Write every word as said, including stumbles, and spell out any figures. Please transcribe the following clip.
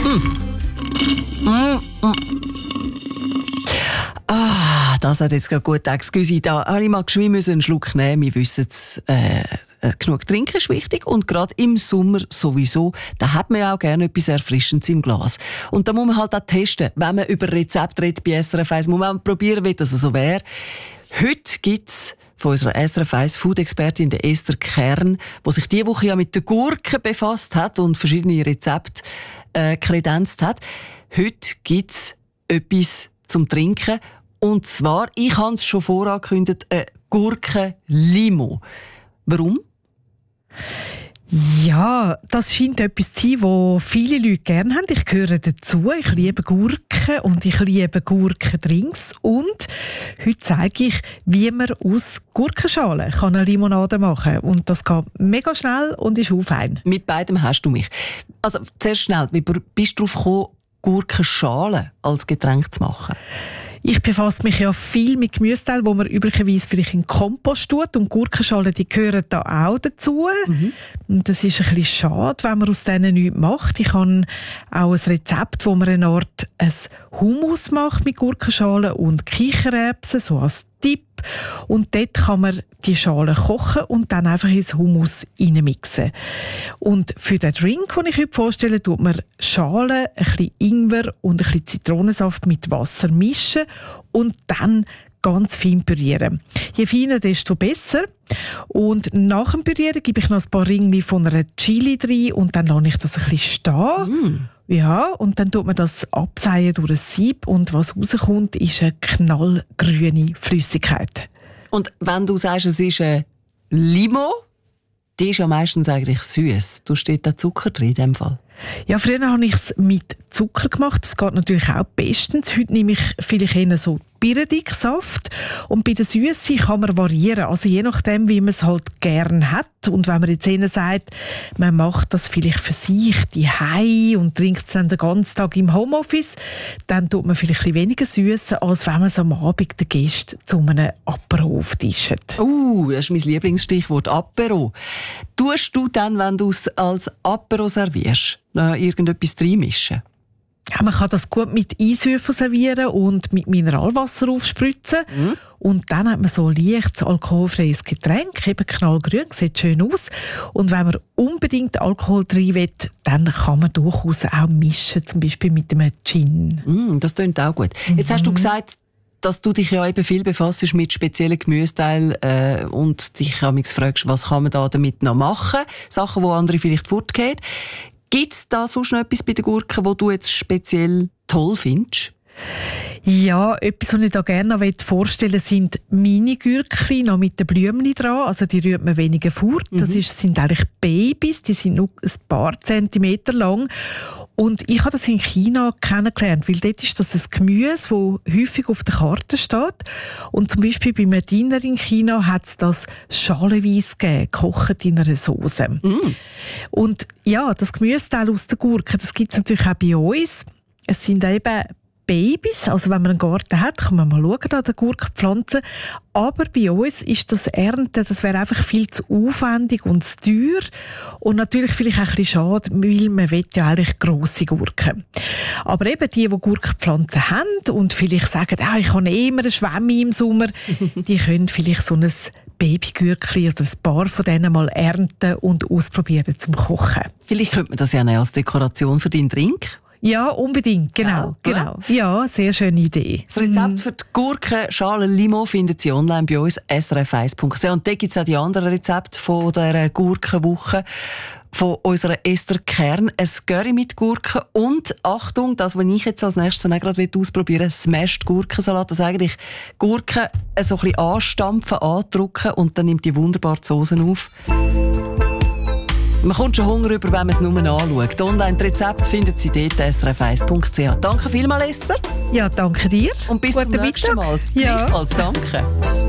Mm. Mm, mm. Ah, das hat jetzt gerade gut excuse. Da habe ich mal geschwind einen Schluck nehmen. Wir wissen es, äh, genug trinken ist wichtig. Und gerade im Sommer sowieso, da hat man ja auch gerne etwas Erfrischendes im Glas. Und da muss man halt auch testen. Wenn man über Rezept redet bei S R F eins, muss man probieren, wie das so wäre. Heute gibt's von unserer S R F eins Food-Expertin, der Esther Kern, die sich diese Woche ja mit den Gurken befasst hat und verschiedene Rezepte äh, kredenzt hat. Heute gibt's etwas zum Trinken. Und zwar, ich habe es schon vorangekündigt, eine Gurken-Limo. Warum? Ja, das scheint etwas zu sein, was viele Leute gerne haben. Ich gehöre dazu. Ich liebe Gurken und ich liebe Gurkendrinks. Und heute zeige ich, wie man aus Gurkenschalen kann eine Limonade machen kann. Und das geht mega schnell und ist auch fein. Mit beidem hast du mich. Also, zuerst schnell, wie bist du darauf gekommen, Gurkenschalen als Getränk zu machen? Ich befasse mich ja viel mit Gemüseteilen, wo man üblicherweise vielleicht in Kompost tut. Und Gurkenschalen, die gehören da auch dazu. Mhm. Und das ist ein bisschen schade, wenn man aus denen nichts macht. Ich habe auch ein Rezept, wo man eine Art ein Hummus macht mit Gurkenschalen und Kichererbsen, so als Tipp. Und dort kann man die Schalen kochen und dann einfach ins Hummus reinmixen. Und für den Drink, den ich heute vorstelle, tut man Schalen, ein bisschen Ingwer und ein bisschen Zitronensaft mit Wasser mischen und dann ganz fein pürieren. Je feiner, desto besser. Und nach dem Pürieren gebe ich noch ein paar Ringli von einer Chili rein und dann lasse ich das ein bisschen stehen. Mm. Ja, und dann tut man das abseihen durch ein Sieb und was rauskommt, ist eine knallgrüne Flüssigkeit. Und wenn du sagst, es ist eine Limo, die ist ja meistens eigentlich süß. Du steht da Zucker drin in dem Fall? Ja, früher habe ich es mit Zucker gemacht. Das geht natürlich auch bestens. Heute nehme ich vielleicht eher so Birnendicksaft. Und bei der Süße kann man variieren. Also je nachdem, wie man es halt gern hat. Und wenn man jetzt eher sagt, man macht das vielleicht für sich daheim und trinkt es dann den ganzen Tag im Homeoffice, dann tut man vielleicht ein bisschen weniger süß, als wenn man es am Abend den Gästen zu einem Apero auftischt. Uh, das ist mein Lieblingsstichwort, Apero. Tust du dann, wenn du es als Apero servierst, noch irgendetwas reinmischen? Ja, man kann das gut mit Eiswürfeln servieren und mit Mineralwasser aufspritzen. Mhm. Und dann hat man so ein leichtes alkoholfreies Getränk, eben knallgrün, sieht schön aus. Und wenn man unbedingt Alkohol drin will, dann kann man durchaus auch mischen, zum Beispiel mit einem Gin. Mm, das klingt auch gut. Mhm. Jetzt hast du gesagt, dass du dich ja eben viel befasst mit speziellen Gemüseteilen äh, und dich fragst, was kann man da damit noch machen? Sachen, die andere vielleicht fortgehen. Gibt es da sonst noch etwas bei den Gurken, das du jetzt speziell toll findest? Ja, etwas, was ich da gerne noch vorstellen will, sind Mini-Gürkchen noch mit den Blümchen dran. Also die rührt man weniger fort. Mhm. Das ist, sind eigentlich Babys, die sind nur ein paar Zentimeter lang. Und ich habe das in China kennengelernt, weil dort ist das ein Gemüse, das häufig auf der Karte steht. Und zum Beispiel bei einem Diener in China hat es das schalenweise gegeben, gekocht in einer Sauce. Mm. Und ja, das Gemüseteil aus der Gurke, das gibt es natürlich auch bei uns. Es sind eben Babys, also wenn man einen Garten hat, kann man mal schauen an den Gurkenpflanzen. Aber bei uns ist das Ernten, das wäre einfach viel zu aufwendig und zu teuer. Und natürlich vielleicht auch ein bisschen schade, weil man will ja eigentlich grosse Gurken. Aber eben die, die Gurkenpflanzen haben und vielleicht sagen, ah, ich habe eh immer eine Schwemme im Sommer, die können vielleicht so ein Babygürkli oder ein paar von denen mal ernten und ausprobieren zum Kochen. Vielleicht könnte man das ja als Dekoration für deinen Drink. Ja, unbedingt, genau, ja, genau. Ja, sehr schöne Idee. Das Rezept für die Gurkenschalen Limo findet Sie online bei uns, s r f eins punkt c h. Und da gibt es auch die anderen Rezepte von dieser Gurkenwoche von unserer Esther Kern. Ein Curry mit Gurken und, Achtung, das, was ich jetzt als nächstes auch gerade ausprobieren will, Smashed Gurkensalat. Das eigentlich Gurken so ein bisschen anstampfen, andrücken und dann nimmt die wunderbar die Soße auf. Man kommt schon Hunger über, wenn man es nur anschaut. Online-Rezept finden Sie dort, s r f eins punkt c h. Danke vielmals, Esther. Ja, danke dir. Und bis Guten zum nächsten Mittag. Mal. Ja. Gleichfalls, danke.